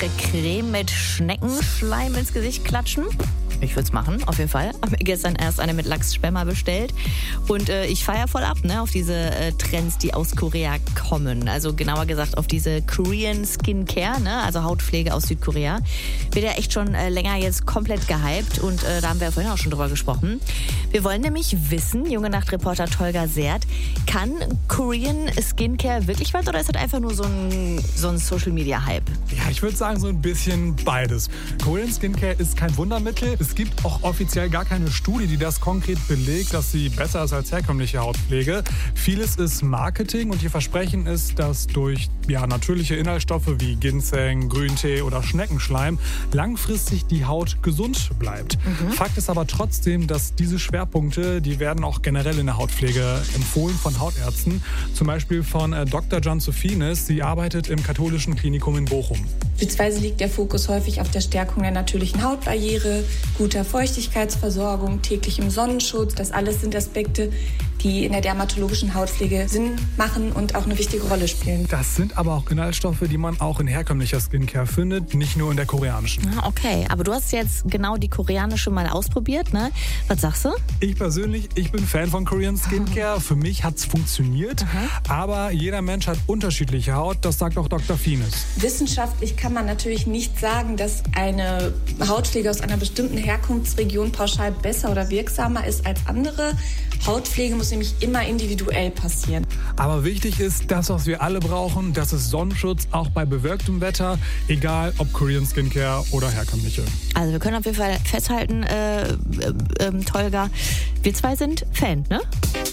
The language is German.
leckere Creme mit Schneckenschleim ins Gesicht klatschen? Ich würde es machen, auf jeden Fall. Habe mir gestern erst eine mit Lachsschwämmer bestellt. Und ich feiere voll ab, ne, auf diese Trends, die aus Korea kommen. Also genauer gesagt auf diese Korean Skincare, ne, also Hautpflege aus Südkorea. Wird ja echt schon länger jetzt komplett gehypt. Und da haben wir ja vorhin auch schon drüber gesprochen. Wir wollen nämlich wissen, Junge Nacht-Reporter Tolga Sert, kann Korean Skincare wirklich was oder ist das einfach nur so ein Social-Media-Hype? Ja, ich würde sagen so ein bisschen beides. Korean Skincare ist kein Wundermittel. Es gibt auch offiziell gar keine Studie, die das konkret belegt, dass sie besser ist als herkömmliche Hautpflege. Vieles ist Marketing und ihr Versprechen ist, dass durch natürliche Inhaltsstoffe wie Ginseng, Grüntee oder Schneckenschleim langfristig die Haut gesund bleibt. Fakt ist aber trotzdem, dass diese Schwerpunkte, die werden auch generell in der Hautpflege empfohlen von Hautärzten. Zum Beispiel von Dr. John Sophinis. Sie arbeitet im katholischen Klinikum in Bochum. Beispielsweise liegt der Fokus häufig auf der Stärkung der natürlichen Hautbarriere, guter Feuchtigkeitsversorgung, täglichem Sonnenschutz. Das alles sind Aspekte, die in der dermatologischen Hautpflege Sinn machen und auch eine wichtige Rolle spielen. Das sind aber auch Inhaltsstoffe, die man auch in herkömmlicher Skincare findet, nicht nur in der koreanischen. Okay, aber du hast jetzt genau die koreanische mal ausprobiert, ne? Was sagst du? Ich persönlich, ich bin Fan von Korean Skincare. Für mich hat es funktioniert, aber jeder Mensch hat unterschiedliche Haut, das sagt auch Dr. Fines. Wissenschaftlich kann man natürlich nicht sagen, dass eine Hautpflege aus einer bestimmten Herkunftsregion pauschal besser oder wirksamer ist als andere. Hautpflege muss nämlich immer individuell passieren. Aber wichtig ist, das, was wir alle brauchen, das ist Sonnenschutz, auch bei bewölktem Wetter, egal ob Korean Skincare oder herkömmliche. Also wir können auf jeden Fall festhalten, Tolga, wir zwei sind Fan, ne?